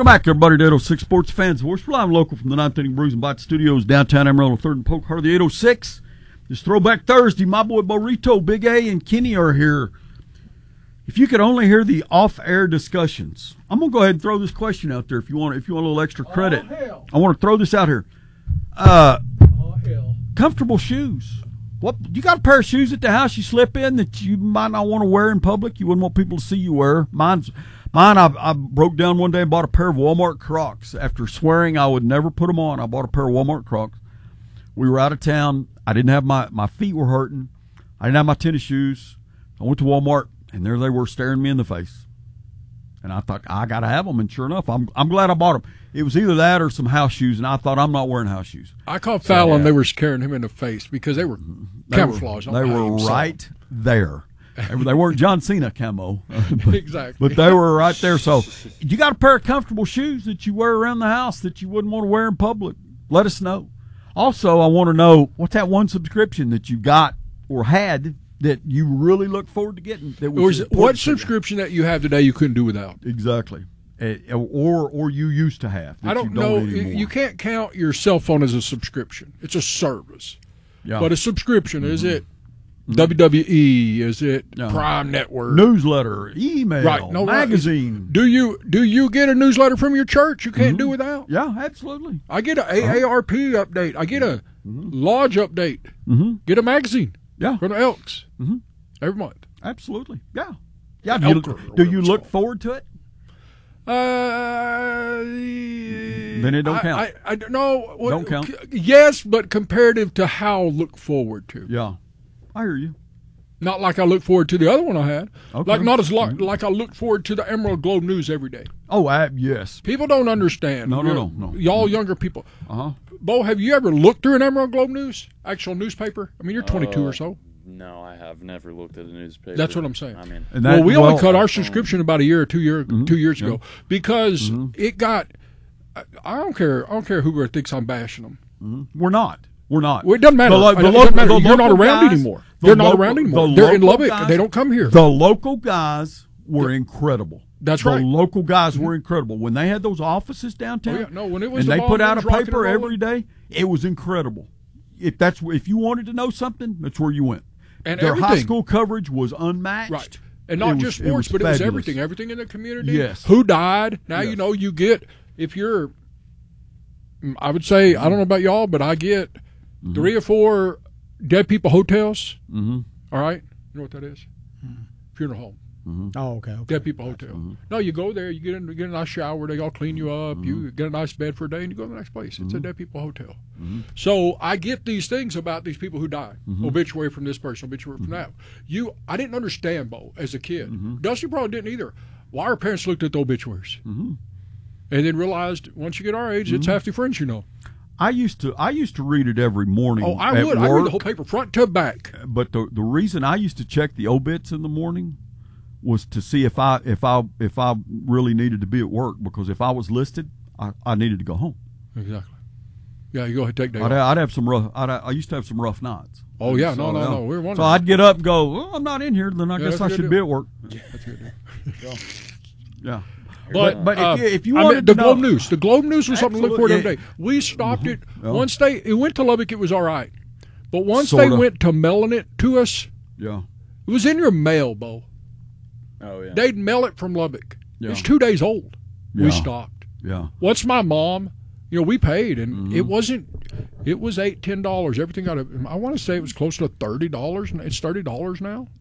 Welcome back, everybody, to 806 Sports Fans Voice. We're live local from the 9th Inning Brews and Bites Studios, downtown Amarillo, 3rd and Polk, heart of the 806. It's Throwback Thursday. My boy Burrito, Big A, and Kenny are here. If you could only hear the off-air discussions, I'm going to go ahead and throw this question out there if you want a little extra credit. Hell. I want to throw this out here. Hell. Comfortable shoes. What, you got a pair of shoes at the house you slip in that you might not want to wear in public? You wouldn't want people to see you wear. Mine, I broke down one day and bought a pair of Walmart Crocs. After swearing I would never put them on, I bought a pair of Walmart Crocs. We were out of town. I didn't have my feet were hurting. I didn't have my tennis shoes. I went to Walmart, and there they were staring me in the face. And I thought, I got to have them. And sure enough, I'm glad I bought them. It was either that or some house shoes, and I thought, I'm not wearing house shoes. I caught Fallon. They were scaring him in the face because they were camouflage. They were right there. They weren't John Cena camo. Exactly. But they were right there. So you got a pair of comfortable shoes that you wear around the house that you wouldn't want to wear in public, let us know. Also, I want to know, what's that one subscription that you got or had that you really look forward to getting? That was what subscription that you have today you couldn't do without? Exactly. Or you used to have. I don't know. You can't count your cell phone as a subscription. It's a service. Yeah. But a subscription, is it WWE? Is it Prime Network? Newsletter, email, right, magazine. Do you get a newsletter from your church? You can't do without. Yeah, absolutely. I get an AARP update. I get a Lodge update. Get a magazine. Yeah. From the Elks. Every month. Absolutely. Yeah. Yeah. Do you look forward to it? Then it don't count. I don't know. Don't count. Yes, but comparative to how I look forward to. Yeah. I hear you. Not like I look forward to the other one I had. Okay. Like not as like I look forward to the Emerald Globe News every day. Oh, yes. People don't understand. No. Y'all younger people. Uh-huh. Bo, have you ever looked through an Emerald Globe News? Actual newspaper? I mean, you're 22 or so. No, I have never looked at a newspaper. That's what I'm saying. I mean, we only cut our subscription about a year or 2 years ago because it got. I don't care who thinks I'm bashing them. We're not. Well, it doesn't matter. You're not around anymore. They're not around anymore. They're in Lubbock. They don't come here. The local guys were incredible. That's right. The local guys were incredible. When they had those offices downtown, when it was and they put out a paper every day, it was incredible. If you wanted to know something, that's where you went. And their high school coverage was unmatched. Right. And not just sports, but it was everything. Everything in the community. Yes. Who died. Now, you get, if you're, I would say, I don't know about y'all, but I get 3 or 4 dead people hotels. All right? You know what that is? Funeral home. Oh, okay. Dead people hotel. No, you go there, you get a nice shower, they all clean you up, you get a nice bed for a day, and you go to the next place. It's a dead people hotel. So I get these things about these people who die. Obituary from this person, obituary from that. I didn't understand, Bo, as a kid. Dusty probably didn't either. Why our parents looked at the obituaries. And then realized, once you get our age, it's half the friends you know. I used to read it every morning. Oh, I would. I read the whole paper front to back. But the reason I used to check the obits in the morning was to see if I really needed to be at work, because if I was listed, I needed to go home. Exactly. Yeah, you go ahead and take day I'd have some rough. I used to have some rough nights. Oh yeah, no. We were wondering. So I'd get up and go, well, I'm not in here. Then I guess I should be at work. That's good. Yeah. But if you wanted the to know, Globe News, the Globe News was something to look for every day. We stopped it. Once it went to Lubbock, it was all right. But once they went to mailing it to us, it was in your mail, Bo. Oh yeah. They'd mail it from Lubbock. Yeah. It's 2 days old. Yeah. We stopped. Yeah. Once my mom, we paid, and it wasn't. It was $8-10. Everything I want to say it was close to $30. It's $30 now.